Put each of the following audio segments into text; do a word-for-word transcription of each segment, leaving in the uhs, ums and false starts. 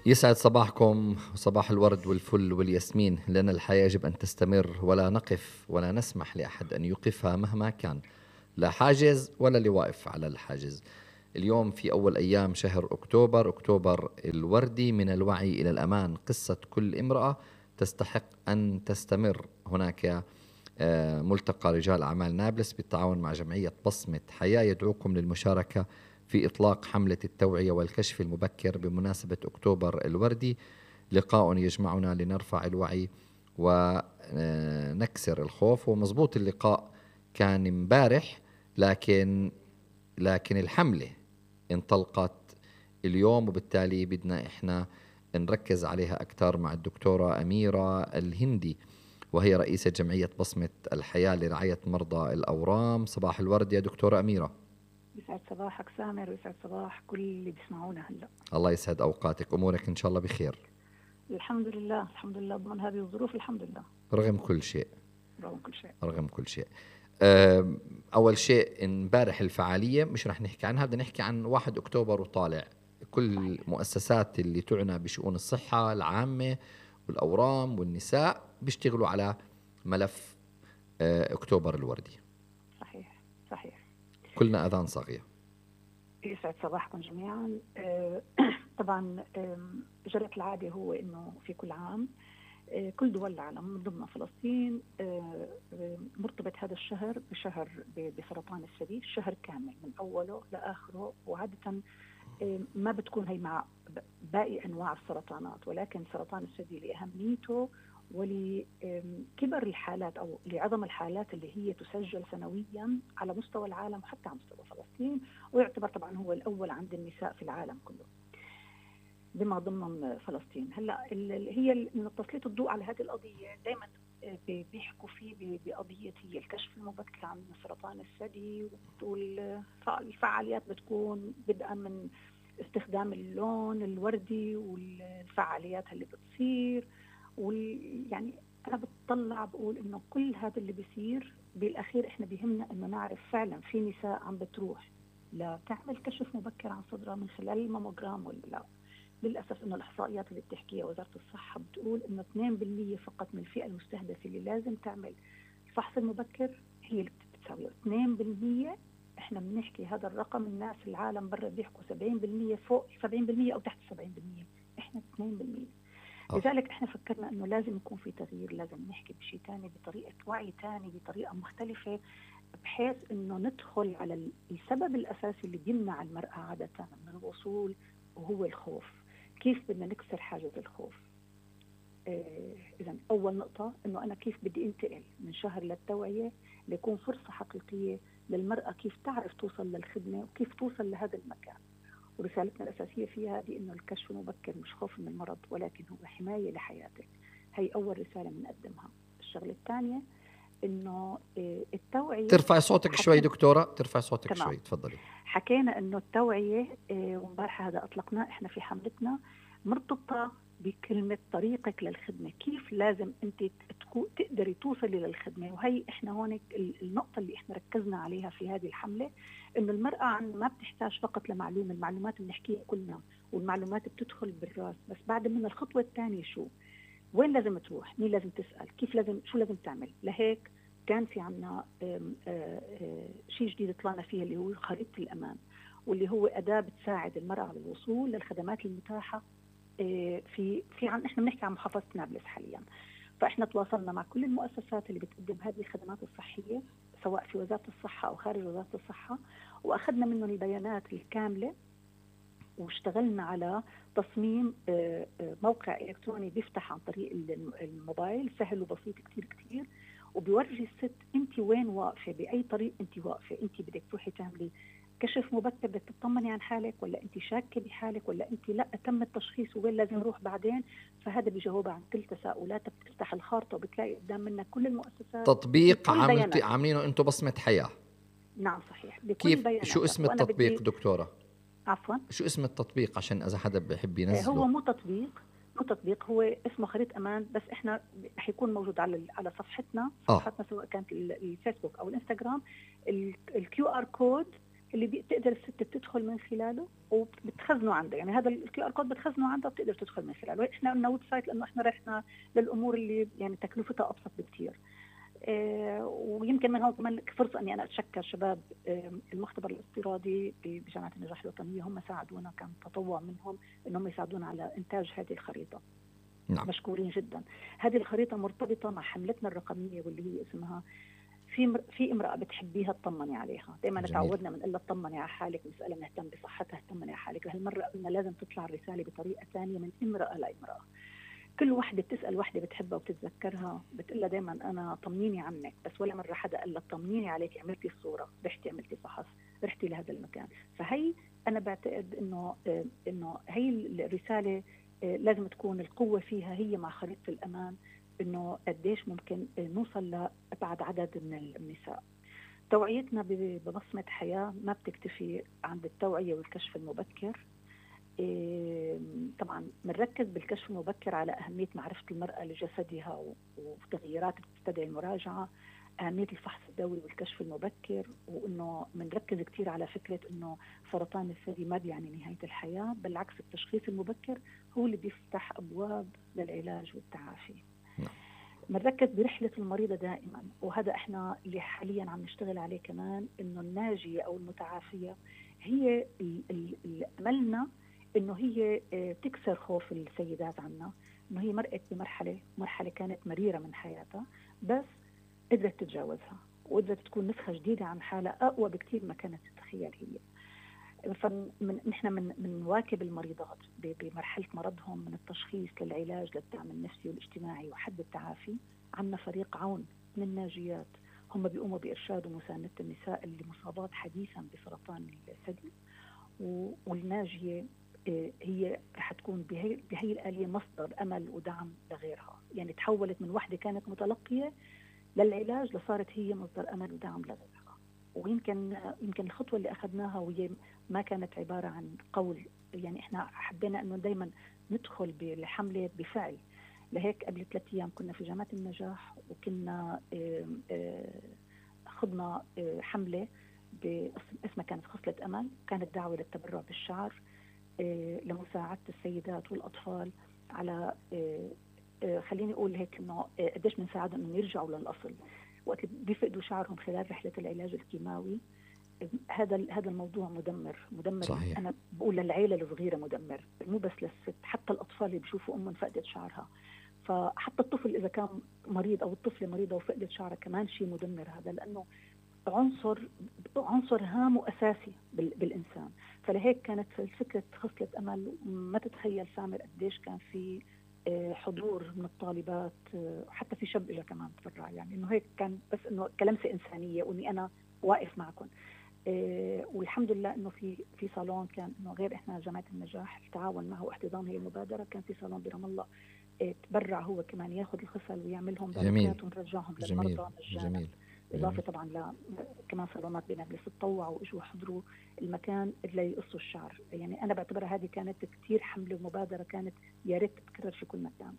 يسعد صباحكم وصباح الورد والفل والياسمين، لأن الحياة يجب أن تستمر ولا نقف ولا نسمح لأحد أن يوقفها مهما كان، لا حاجز ولا اللي واقف على الحاجز. اليوم في أول أيام شهر أكتوبر، أكتوبر الوردي، من الوعي إلى الأمان، قصة كل امرأة تستحق أن تستمر. هناك آه، ملتقى رجال أعمال نابلس بالتعاون مع جمعية بصمة حياة يدعوكم للمشاركة في إطلاق حملة التوعية والكشف المبكر بمناسبة أكتوبر الوردي. لقاء يجمعنا لنرفع الوعي ونكسر الخوف. ومضبوط اللقاء كان امبارح، لكن لكن الحملة انطلقت اليوم، وبالتالي بدنا إحنا نركز عليها أكثر مع الدكتورة أميرة الهندي، وهي رئيسة جمعية بصمة الحياة لرعاية مرضى الأورام. صباح الورد يا دكتورة أميرة. يسعد صباحك سامر ويسعد صباح كل اللي بيسمعونا هلا. الله يسعد أوقاتك، أمورك إن شاء الله بخير؟ الحمد لله الحمد لله ضمن هذه الظروف الحمد لله، رغم كل شيء رغم كل شيء. رغم كل شيء. أه أول شيء امبارح الفعالية مش رح نحكي عنها، بدنا نحكي عن واحد أكتوبر وطالع. كل المؤسسات اللي تعنى بشؤون الصحة العامة والأورام والنساء بيشتغلوا على ملف أه أكتوبر الوردي. صحيح صحيح. كلنا أذان صاغية. يسعد صباحكم جميعا. أه طبعا جرت العادة هو انه في كل عام أه كل دول العالم من ضمن فلسطين أه مرتبط هذا الشهر بشهر بسرطان الثدي، الشهر كامل من اوله لاخره. وعادة ما بتكون هي مع باقي أنواع السرطانات، ولكن سرطان الثدي لأهميته ولكبر الحالات أو لعظم الحالات اللي هي تسجل سنويا على مستوى العالم وحتى على مستوى فلسطين، ويعتبر طبعا هو الأول عند النساء في العالم كله بما ضمن فلسطين. هلا هي إنه تسليط الضوء على هذه القضية دائما بيحكوا فيه بقضية هي الكشف المبكر عن سرطان الثدي، والفعاليات بتكون بدءا من استخدام اللون الوردي والفعاليات اللي بتصير. ويعني أنا بتطلع بقول إنه كل هذا اللي بيصير بالأخير إحنا بيهمنا إنه نعرف فعلا في نساء عم بتروح لا تعمل كشف مبكر عن صدرها من خلال الماموجرام ولا لا. للأسف إنه الإحصائيات اللي بتحكيها وزارة الصحة بتقول إنه اثنين بالمئة فقط من الفئة المستهدفة اللي لازم تعمل الفحص المبكر هي اللي بتساويه اثنين بالمئة. إحنا بنحكي هذا الرقم، الناس العالم برا بيحكوا سبعين بالمئة، فوق سبعين بالمئة أو تحت سبعين بالمئة، إحنا اثنين بالمئة. لذلك إحنا فكرنا إنه لازم يكون في تغيير، لازم نحكي بشيء تاني، بطريقة وعي تاني، بطريقة مختلفة، بحيث إنه ندخل على السبب الأساسي اللي بيمنع المرأة عادة من الوصول، وهو الخوف. كيف بدنا نكسر حاجز الخوف؟ آه إذا أول نقطة إنه أنا كيف بدي انتقل من شهر للتوعية ليكون فرصة حقيقية للمرأة كيف تعرف توصل للخدمة وكيف توصل لهذا المكان. ورسالتنا الأساسية فيها هذه إنه الكشف المبكر مش خوف من المرض، ولكن هو حماية لحياتك. هي أول رسالة بنقدمها. الشغلة الثانية إنه آه التوعية. ترفع صوتك شوي دكتورة، ترفع صوتك تمام. شوي تفضلي. حكينا إنه التوعية آه ومبارح هذا أطلقناه إحنا في حملتنا مرتبطة بكلمة طريقك للخدمة، كيف لازم أنت تقدري توصلي للخدمة. وهي إحنا هون النقطة اللي إحنا ركزنا عليها في هذه الحملة، إنه المرأة عن ما بتحتاج فقط لمعلومة، المعلومات بنحكيها كلنا والمعلومات بتدخل بالراس، بس بعد من الخطوة الثانية شو؟ وين لازم تروح؟ مين لازم تسأل؟ كيف لازم، شو لازم تعمل؟ لهيك كان في عنا شيء جديد طلعنا فيه اللي هو خريطة الأمان، واللي هو أداة بتساعد المرأة على الوصول للخدمات المتاحة في في عن احنا بنحكي عن محافظة نابلس حاليا. فاحنا تواصلنا مع كل المؤسسات اللي بتقدم هذه الخدمات الصحية سواء في وزارة الصحة أو خارج وزارة الصحة، وأخذنا منهم البيانات الكاملة، واشتغلنا على تصميم موقع إلكتروني بيفتح عن طريق الموبايل، سهل وبسيط كتير كتير، وبيورجي الست انت وين واقفة، بأي طريق انت واقفة. انت بدك تروحي تعملي كشف مبكر، بدك تطمني عن حالك، ولا انت شاكه بحالك، ولا انت لا تم التشخيص وين لازم نروح بعدين. فهذا بيجاوب عن كل تساؤلاتك. بتفتح الخارطه وبتلاقي قدام منك كل المؤسسات، تطبيق عملتي عاملينه انتم بصمة حياة؟ نعم صحيح، بكل كيف بياناتك. شو اسم التطبيق دكتورة؟ عفوا، شو اسم التطبيق عشان اذا حدا بيحب ينزله؟ هو مو تطبيق مو تطبيق هو اسمه خريطة أمان، بس إحنا رح يكون موجود على على صفحتنا صفحتنا آه. سواء كانت الفيسبوك أو الإنستغرام، الكيو آر كود اللي بتقدر الست تدخل من خلاله وبتخزنه عندها، يعني هذا الكيو ار كود بتخزنه عندها وبتقدر تدخل من خلاله. احنا قلنا ويب سايت لانه احنا رحنا للامور اللي يعني تكلفتها ابسط بكثير. آه ويمكن من هون كمان فرصه اني انا اتشكر شباب آه المختبر الافتراضي بجامعه النجاح الوطنيه، هم ساعدونا، كان تطوع منهم انهم يساعدونا على انتاج هذه الخريطه. نعم. مشكورين جدا. هذه الخريطه مرتبطه مع حملتنا الرقميه واللي هي اسمها في مر... في امرأة بتحبيها تطمني عليها. دائما تعودنا من قلة طمني على حالك، مسألة نهتم بصحتها طمني على حالك. هالمرة قلنا لازم تطلع الرسالة بطريقة ثانية من امرأة لامرأة. كل وحدة بتسأل وحدة بتحبها وبتتذكرها بتقول لها دائما أنا طمنيني عنك، بس ولا مرة حدا قال لها طمنيني عليك، عملتي الصورة، رحتي عملتي فحص، رحتي لهذا المكان. فهي أنا بعتقد إنه إنه هي الرسالة لازم تكون القوة فيها هي مع خريطة الأمان، إنه قديش ممكن نوصل لأبعد عدد من النساء. توعيتنا ببصمة حياة ما بتكتفي عند التوعية والكشف المبكر. طبعا بنركز بالكشف المبكر على أهمية معرفة المرأة لجسدها وتغييرات بتستدعي المراجعة، أهمية الفحص الدوري والكشف المبكر، وإنه بنركز كتير على فكرة إنه سرطان الثدي ما بيعني نهاية الحياة، بالعكس التشخيص المبكر هو اللي بيفتح أبواب للعلاج والتعافي. بنركز برحلة المريضة دائما، وهذا احنا اللي حاليا عم نشتغل عليه كمان، انه الناجية او المتعافية هي أملنا انه هي تكسر خوف السيدات عنا، انه هي مرقت بمرحلة مرحلة كانت مريرة من حياتها بس قدرت تتجاوزها وقدرت تكون نسخة جديدة عن حالة اقوى بكتير ما كانت تتخيل هي. فنحن من منواكب المريضات بمرحلة مرضهم من التشخيص للعلاج للدعم النفسي والاجتماعي وحد التعافي. عندنا فريق عون من الناجيات هم بيقوموا بإرشاد ومساندة النساء اللي مصابات حديثا بسرطان الثدي، والناجية هي رح تكون بهي, بهي الآلية مصدر أمل ودعم لغيرها. يعني تحولت من وحدة كانت متلقية للعلاج لصارت هي مصدر أمل ودعم لغيرها. ويمكن يمكن الخطوة اللي أخذناها وهي ما كانت عبارة عن قول، يعني إحنا حبينا إنه دايما ندخل بالحملة بفعل. لهيك قبل ثلاثة أيام كنا في جامعة النجاح وكنا أخذنا حملة اسمها كانت خصلة أمل، كانت دعوة للتبرع بالشعر لمساعدة السيدات والأطفال على خليني أقول هيك إنه قديش بنساعدهم إنه يرجعوا للأصل وقت بيفقدوا شعرهم خلال رحلة العلاج الكيماوي. هذا هذا الموضوع مدمر مدمر صحيح. أنا بقول للعيلة الصغيرة مدمر، مو بس للست، حتى الأطفال اللي بيشوفوا أمهم فقدت شعرها. فحتى الطفل إذا كان مريض أو الطفلة مريضة وفقدت شعرها كمان شيء مدمر هذا، لأنه عنصر عنصر هام وأساسي بالإنسان. فلهيك كانت فكرة خصلة أمل ما تتخيل سامر قديش كان في حضور من الطالبات، حتى في شاب إجا كمان تبرع، يعني إنه هيك كان بس إنه كلمسة إنسانية وإني أنا واقف معكم. والحمد لله إنه في في صالون كان إنه غير إحنا جامعة النجاح التعاون معه واحتضان هي المبادرة، كان في صالون برام الله تبرع هو كمان ياخذ الخصل ويعملهم بركات ونرجعهم للمرضى مجانا. إضافة طبعا ل كمان صالونات بنابلس تطوعوا واجوا حضروا المكان اللي يقصوا الشعر. يعني أنا بعتبرها هذه كانت كتير حملة ومبادرة كانت يا ريت تتكرر في كل مكان.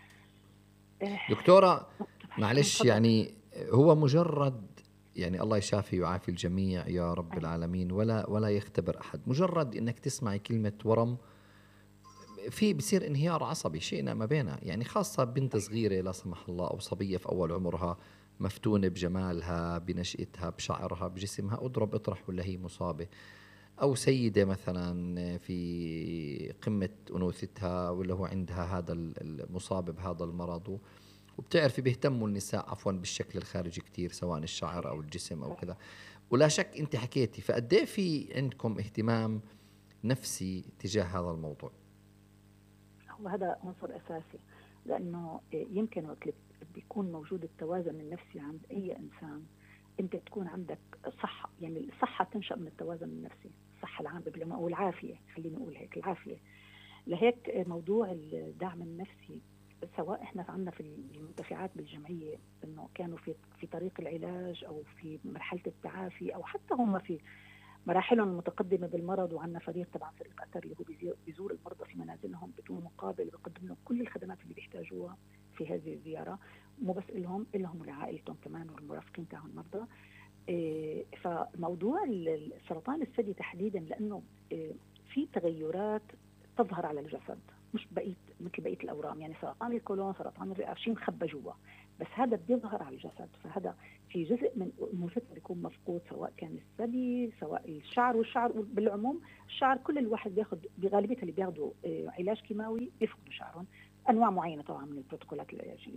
دكتورة معلش، يعني هو مجرد يعني الله يشافي ويعافي الجميع يا رب العالمين، ولا ولا يختبر أحد، مجرد إنك تسمعي كلمة ورم في بصير انهيار عصبي شئنا ما بينها، يعني خاصة بنت صغيرة لا سمح الله أو صبية في أول عمرها مفتونة بجمالها بنشئتها بشعرها بجسمها، أضرب اطرح ولا هي مصابة، أو سيدة مثلا في قمة أنوثتها ولا هو عندها هذا المصاب بهذا المرض، وبتعرفي بيهتموا النساء عفوا بالشكل الخارجي كتير سواء الشعر أو الجسم أو كذا. ولا شك أنت حكيتي، فقديه في عندكم اهتمام نفسي تجاه هذا الموضوع؟ وهذا عنصر أساسي، لأنه يمكن وقت بيكون موجود التوازن النفسي عند أي إنسان أنت تكون عندك صحة. يعني الصحة تنشأ من التوازن النفسي، الصحة العامة أو العافية، خلينا نقول هيك العافية. لهيك موضوع الدعم النفسي سواء احنا عندنا في المنتفعات بالجمعية انه كانوا في في طريق العلاج او في مرحلة التعافي او حتى هم في مراحلهم المتقدمة بالمرض، وعندنا فريق طبعا فريق أثر اللي هو بيزور المرضى في منازلهم بدون مقابل وبيقدم لهم كل الخدمات اللي بيحتاجوها في هذه الزيارة، مو بس لهم إلهم ولعائلتهم كمان والمرافقين تاعهم المرضى. إيه فموضوع موضوع السرطان الثدي تحديدا لأنه في تغيرات تظهر على الجسد مش بقيت مثل بقية الأورام، يعني سرطان الكولون سرطان الرئة شيء مخبى جوا، بس هذا بيظهر على الجسد. فهذا في جزء من الجسد بيكون مفقود، سواء كان الثدي سواء الشعر، والشعر بالعموم الشعر كل الواحد بياخذ بغالبية اللي بياخذوا علاج كيماوي بيفقدوا شعرهم، أنواع معينة طبعا من البروتوكولات العلاجية.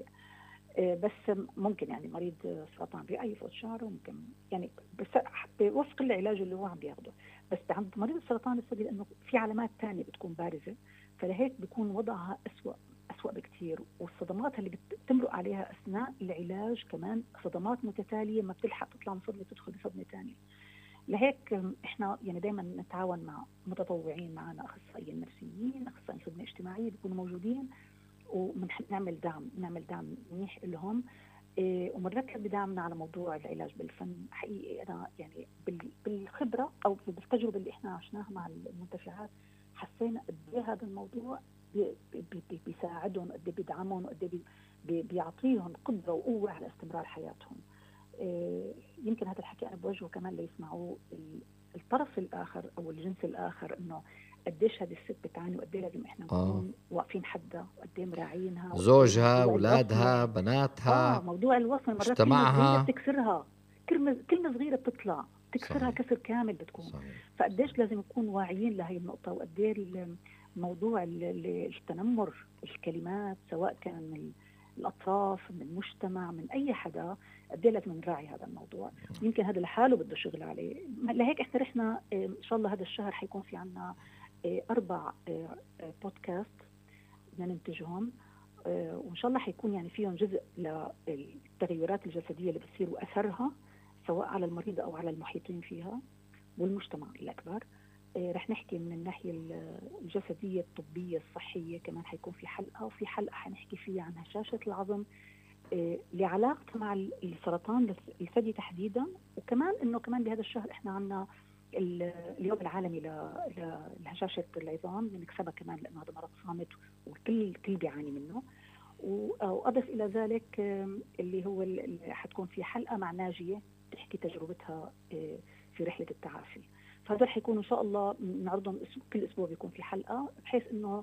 بس ممكن يعني مريض سرطان رئة يفقد شعره ممكن يعني بس بوفق العلاج اللي هو عم بياخده. بس عند مريض السرطان الثدي لأنه في علامات تانية بتكون بارزة، فلهيك بيكون وضعها أسوأ أسوأ بكتير، والصدمات اللي بتمرق عليها أثناء العلاج كمان صدمات متتالية ما بتلحق تطلع من صدمة تدخل بصدمة تانية. لهيك احنا يعني دائما نتعاون مع متطوعين معنا، اخصائيين نفسيين، اخصائيين خدمه اجتماعيه بيكونوا موجودين، ونعمل دعم نعمل دعم منيح لهم. إيه ومنركز بدعمنا على موضوع العلاج بالفن. حقيقي انا يعني بالخبره او بالتجربه اللي احنا عشناها مع المنتفعات حسينا قد ايه هذا الموضوع بيساعدهم، قد ايه بيدعمهم، وقد ايه بيعطيهم قدره وقوه على استمرار حياتهم. إيه يمكن هذا الحكي انا بوجهه كمان ليسمعوه الطرف الاخر او الجنس الاخر، انه قديش هذه الست بتعاني، وقد ايه لازم احنا نكون آه. واقفين حدها، وقد ايه مراعينها، زوجها، اولادها، بناتها، اه موضوع الوصمه مرات مجتمعها، كلمه صغيره بتكسرها، كلمه كلمه صغيره بتطلع تكسرها صحيح. كسر كامل بتكون صحيح. فقديش لازم نكون واعيين لهي النقطه، وقد ايه موضوع التنمر الكلمات سواء كان من الاطراف من المجتمع من اي حدا، قد ايه لازم نراعي هذا الموضوع. يمكن هذا لحاله بده شغل عليه. لهيك احنا رحنا ان شاء الله هذا الشهر حيكون في عنا اربع بودكاست بدنا ننتجهم، وان شاء الله حيكون يعني فيهم جزء للتغيرات الجسديه اللي بتصير واثرها سواء على المريضه او على المحيطين فيها والمجتمع الاكبر. رح نحكي من الناحيه الجسديه الطبيه الصحيه، كمان حيكون في حلقه، وفي حلقه حنحكي فيها عن هشاشه العظم لعلاقته مع السرطان الثدي تحديدا. وكمان انه كمان بهذا الشهر احنا عندنا اليوم العالمي لهشاشة العظام، بنكسبها كمان لأنه هذا مرض صامت والكل الكل بيعاني منه. وأضف إلى ذلك اللي هو اللي حتكون في حلقة مع ناجية تحكي تجربتها في رحلة التعافي. فهذا حيكون إن شاء الله نعرضهم كل أسبوع، بيكون في حلقة بحيث إنه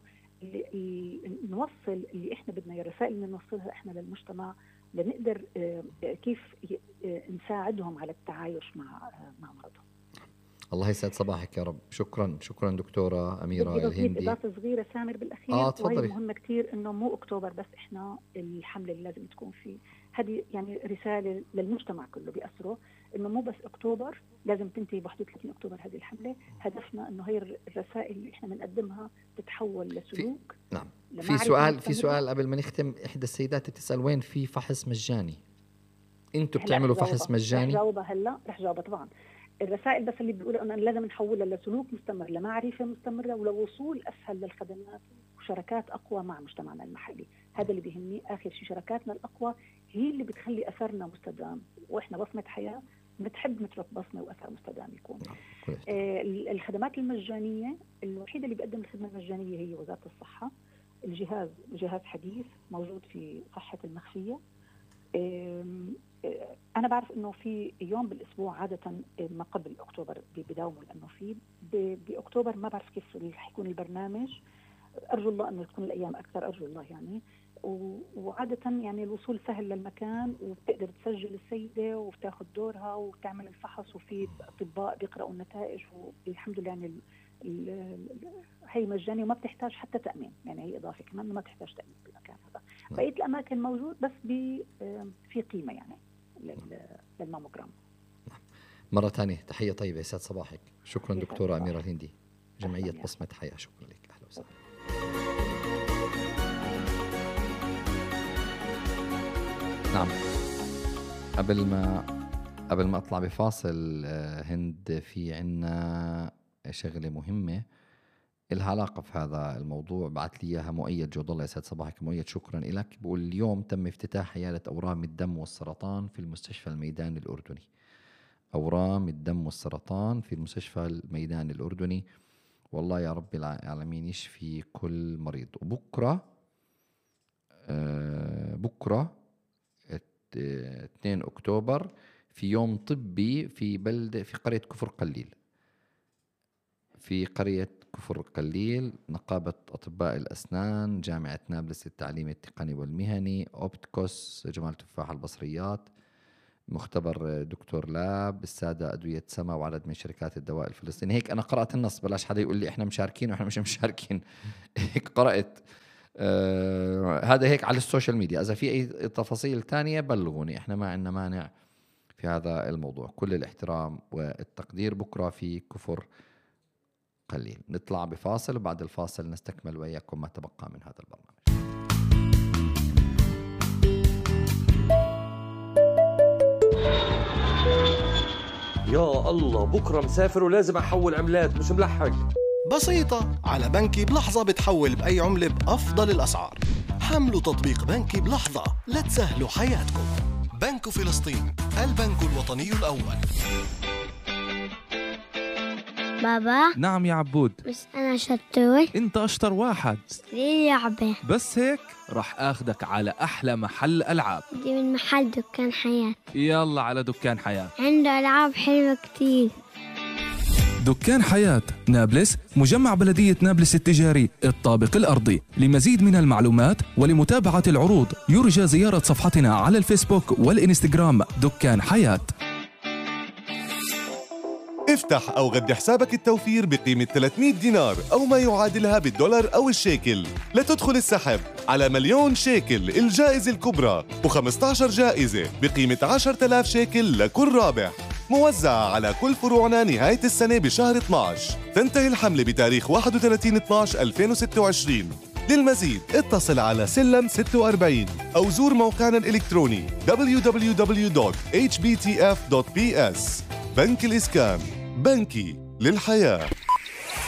نوصل اللي إحنا بدنا، الرسائل اللي نوصلها إحنا للمجتمع لنقدر كيف نساعدهم على التعايش مع مع مرضهم. الله يسعد صباحك يا رب. شكرا شكرا دكتورة أميرة الهندي. إضافة صغيرة سامر بالأخير، آه وهي مهمة كتير إنه مو أكتوبر بس إحنا الحملة اللي لازم تكون فيه، هذه يعني رسالة للمجتمع كله بيأثره، إنه مو بس أكتوبر لازم تنتهي ب واحد وثلاثين أكتوبر هذه الحملة. هدفنا إنه هي الرسائل اللي إحنا بنقدمها تتحول لسلوك. في نعم في سؤال في سؤال قبل ما نختم، إحدى السيدات بتسأل وين في فحص مجاني؟ أنتوا بتعملوا فحص مجاني؟ رح جاوبها هلا رح جاوبها طبعا. الرسائل بس اللي بيقولوا أنه لازم نحولها لسلوك مستمر، لمعرفة مستمرة، ولوصول أسهل للخدمات وشركات أقوى مع مجتمعنا المحلي. هذا اللي بيهمني آخر شيء، شركاتنا الأقوى هي اللي بتخلي أثرنا مستدام، وإحنا بصمة حياة بنحب نترك بصمة وأثر مستدام يكون. آه الخدمات المجانية الوحيدة اللي بيقدم الخدمة المجانية هي وزارة الصحة. الجهاز جهاز حديث موجود في صحة المخفية. أنا بعرف إنه في يوم بالأسبوع عادة ما قبل أكتوبر بيداوموا، لأنه في بأكتوبر ما بعرف كيف رح يكون البرنامج. أرجو الله إنه تكون الأيام أكثر، أرجو الله يعني. وعادة يعني الوصول سهل للمكان، وبتقدر تسجل السيدة وبتاخد دورها وتعمل الفحص، وفي أطباء بيقرأوا النتائج، والحمد لله يعني هي مجاني وما بتحتاج حتى تأمين، يعني هي إضافة كمان ما بتحتاج تأمين بالمكان هذا. بقية الأماكن موجود بس في قيمة يعني للماموجرام. مرة ثانية تحية طيبة، يسعد صباحك. شكرا دكتورة أميرة الهندي، جمعية بصمة حياة. شكرا لك، أهلا وسهلا. نعم، قبل ما قبل ما أطلع بفاصل هند، في عنا شغلة مهمة لها علاقة في هذا الموضوع. بعت لي إياها مؤيد جود الله، يسعد صباحك مؤيد، شكرا لك. بقول اليوم تم افتتاح عيادة أورام الدم والسرطان في المستشفى الميداني الأردني. أورام الدم والسرطان في المستشفى الميداني الأردني. والله يا رب العالمين يشفي كل مريض. وبكرة آه بكرة اثنين أكتوبر في يوم طبي في بلدة في قرية كفر قليل. في قرية كفر قليل نقابة أطباء الأسنان، جامعة نابلس للتعليم التقني والمهني، أوبتكوس، جمال تفاح البصريات، مختبر دكتور لاب، السادة أدوية سما، وعدد من شركات الدواء الفلسطينية. هيك أنا قرأت النص، بلاش حدا يقول لي إحنا مشاركين وإحنا مش مشاركين. هيك قرأت آه هذا هيك على السوشيال ميديا. إذا في أي تفاصيل تانية بلغوني، إحنا ما عندنا مانع في هذا الموضوع. كل الاحترام والتقدير. بكرة في كفر قليل. نطلع بفاصل، وبعد الفاصل نستكمل وياكم ما تبقى من هذا البرنامج. يا الله، بكرة مسافر ولازم أحول عملات، مش ملحق. بسيطة، على بنكي بلحظة بتحول بأي عملة بأفضل الأسعار. حملوا تطبيق بنكي بلحظة لتسهلوا حياتكم. بنك فلسطين، البنك الوطني الأول. بابا. نعم يا عبود. بس أنا شطور. أنت أشطر واحد. ليه لعبة؟ بس هيك رح أخدك على أحلى محل ألعاب. دي من محل دكان حياة. يلا على دكان حياة، عنده ألعاب حلوة كتير. دكان حياة نابلس، مجمع بلدية نابلس التجاري، الطابق الأرضي. لمزيد من المعلومات ولمتابعة العروض يرجى زيارة صفحتنا على الفيسبوك والإنستغرام دكان حياة. افتح أو غد حسابك التوفير بقيمة ثلاثمئة دينار أو ما يعادلها بالدولار أو الشيكل لتدخل السحب على مليون شيكل الجائزة الكبرى، وخمسة عشر جائزة بقيمة عشرة آلاف شيكل لكل رابح، موزعة على كل فروعنا نهاية السنة بشهر اثني عشر. تنتهي الحملة بتاريخ واحد وثلاثين اثني عشر ألفين وستة وعشرين. للمزيد اتصل على سلم ستة وأربعين أو زور موقعنا الإلكتروني دبليو دبليو دبليو دوت إتش بي تي إف دوت بي إس. بنك الإسكان، بنكي للحياة.